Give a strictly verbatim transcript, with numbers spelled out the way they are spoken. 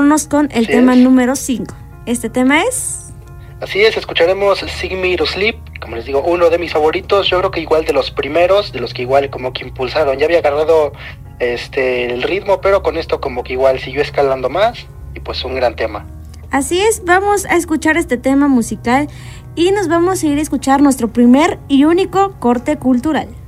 vámonos con el Así tema es. número cinco. Este tema es... Así es, escucharemos Sing Me to Sleep, como les digo, uno de mis favoritos, yo creo que igual de los primeros, de los que igual como que impulsaron, ya había agarrado este el ritmo, pero con esto como que igual siguió escalando más, y pues un gran tema. Así es, vamos a escuchar este tema musical y nos vamos a ir a escuchar nuestro primer y único corte cultural.